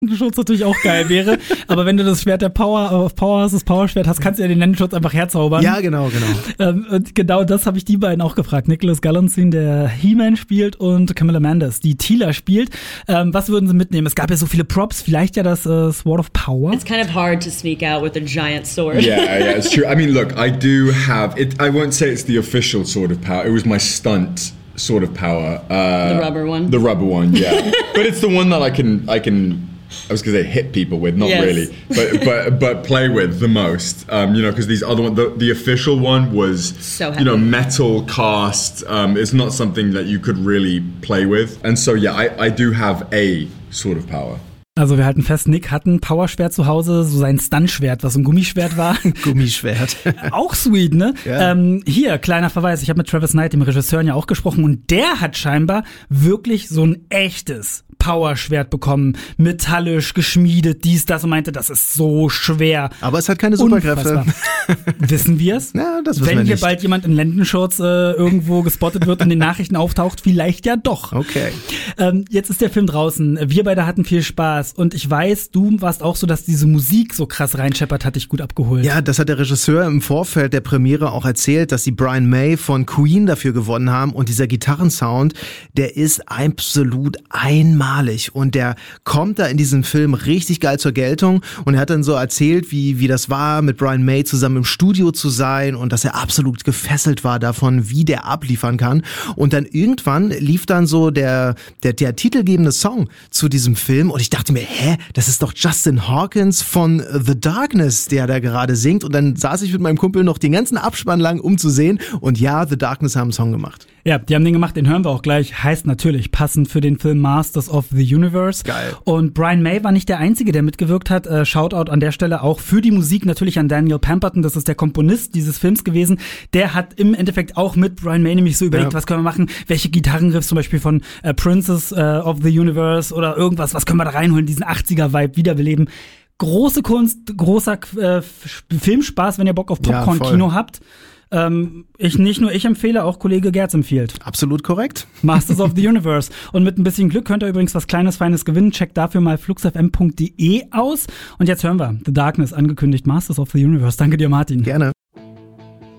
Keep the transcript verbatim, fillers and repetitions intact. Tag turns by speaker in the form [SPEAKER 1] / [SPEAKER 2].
[SPEAKER 1] Schutz natürlich auch geil wäre, aber wenn du das Schwert der Power auf Power hast, das Powerschwert hast, kannst du ja den Lendenschutz einfach herzaubern.
[SPEAKER 2] Ja, genau, genau.
[SPEAKER 1] Ähm, und genau das habe ich die beiden auch gefragt. Nicholas Galanzine, der He-Man spielt, und Camilla Mendes, die Teela spielt. Ähm, was würden sie mitnehmen? Es gab ja so viele Props, vielleicht ja das uh, Sword of Power.
[SPEAKER 3] It's kind of hard to sneak out with a giant sword.
[SPEAKER 4] Yeah, yeah, it's true. I mean, look, I do have it. I won't say it's the official Sword of Power. It was my stunt Sword of Power. Uh,
[SPEAKER 3] the rubber one.
[SPEAKER 4] The rubber one, yeah. But it's the one that I can, I can. I was going to say hit people with, not
[SPEAKER 3] yes.
[SPEAKER 4] really, but but but play with the most. Um, you know, because these other one, the, the official one was,
[SPEAKER 3] so
[SPEAKER 4] you know, metal cast. Um, it's not something that you could really play with, and so yeah, I, I do have a Sword of Power.
[SPEAKER 1] Also wir halten fest, Nick hat ein Powerschwert zu Hause, so sein Stuntschwert, was so ein Gummischwert war.
[SPEAKER 2] Gummischwert.
[SPEAKER 1] Auch sweet, ne?
[SPEAKER 2] Ja.
[SPEAKER 1] Ähm, hier, kleiner Verweis, ich habe mit Travis Knight, dem Regisseur, ja auch gesprochen, und der hat scheinbar wirklich so ein echtes Powerschwert bekommen, metallisch geschmiedet, dies, das, und meinte, das ist so schwer.
[SPEAKER 2] Aber es hat keine Superkräfte.
[SPEAKER 1] Wissen wir es?
[SPEAKER 2] Ja, das wissen
[SPEAKER 1] Wenn
[SPEAKER 2] wir
[SPEAKER 1] hier
[SPEAKER 2] nicht.
[SPEAKER 1] bald jemand in Lendenschurz äh, irgendwo gespottet wird und in den Nachrichten auftaucht, vielleicht ja doch.
[SPEAKER 2] Okay.
[SPEAKER 1] Ähm, jetzt ist der Film draußen. Wir beide hatten viel Spaß, und ich weiß, du warst auch so, dass diese Musik so krass reinscheppert, hat dich gut abgeholt.
[SPEAKER 2] Ja, das hat der Regisseur im Vorfeld der Premiere auch erzählt, dass sie Brian May von Queen dafür gewonnen haben, und dieser Gitarrensound, der ist absolut einmalig, und der kommt da in diesem Film richtig geil zur Geltung, und er hat dann so erzählt, wie wie das war, mit Brian May zusammen im Studio zu sein, und dass er absolut gefesselt war davon, wie der abliefern kann. Und dann irgendwann lief dann so der der der titelgebende Song zu diesem Film, und ich dachte mir, hä, das ist doch Justin Hawkins von The Darkness, der da gerade singt. Und dann saß ich mit meinem Kumpel noch den ganzen Abspann lang, um zu sehen, und ja, The Darkness haben einen Song gemacht.
[SPEAKER 1] Ja, die haben den gemacht, den hören wir auch gleich. Heißt natürlich passend für den Film Masters of the Universe.
[SPEAKER 2] Geil.
[SPEAKER 1] Und Brian May war nicht der Einzige, der mitgewirkt hat. Äh, Shoutout an der Stelle auch für die Musik natürlich an Daniel Pemberton. Das ist der Komponist dieses Films gewesen. Der hat im Endeffekt auch mit Brian May nämlich so überlegt, ja, was können wir machen? Welche Gitarrenriffs zum Beispiel von äh, Princess äh, of the Universe oder irgendwas, was können wir da reinholen, diesen achtziger-Vibe wiederbeleben. Große Kunst, großer äh, Filmspaß, wenn ihr Bock auf Popcorn-Kino
[SPEAKER 2] ja,
[SPEAKER 1] habt. Ähm, ich nicht nur ich empfehle, auch Kollege Gerz empfiehlt.
[SPEAKER 2] Absolut korrekt.
[SPEAKER 1] Masters of the Universe. Und mit ein bisschen Glück könnt ihr übrigens was Kleines, Feines gewinnen. Checkt dafür mal fluxfm punkt de aus. Und jetzt hören wir The Darkness, angekündigt, Masters of the Universe. Danke dir, Martin.
[SPEAKER 2] Gerne.